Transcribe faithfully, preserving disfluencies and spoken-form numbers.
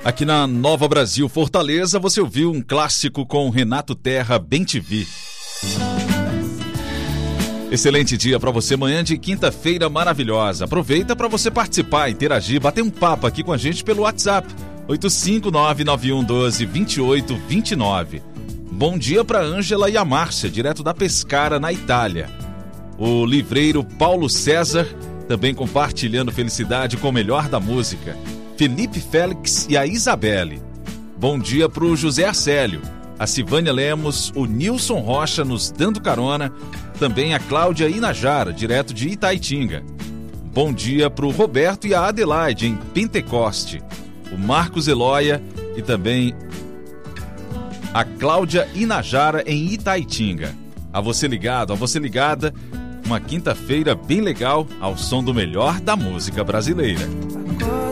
Aqui na Nova Brasil Fortaleza, você ouviu um clássico com Renato Terra, Bem Te Vi. Excelente dia para você, manhã de quinta-feira maravilhosa. Aproveita para você participar, interagir, bater um papo aqui com a gente pelo WhatsApp oito cinco nove nove um um dois dois oito dois nove. Bom dia para Ângela e a Márcia, direto da Pescara, na Itália. O livreiro Paulo César, também compartilhando felicidade com o melhor da música. Felipe Félix e a Isabelle. Bom dia para o José Arcélio, a Silvânia Lemos, o Nilson Rocha nos dando carona, também a Cláudia Inajara, direto de Itaitinga. Bom dia para o Roberto e a Adelaide, em Pentecoste. O Marcos Eloia e também a Cláudia Inajara, em Itaitinga. A você ligado, a você ligada, uma quinta-feira bem legal, ao som do melhor da música brasileira.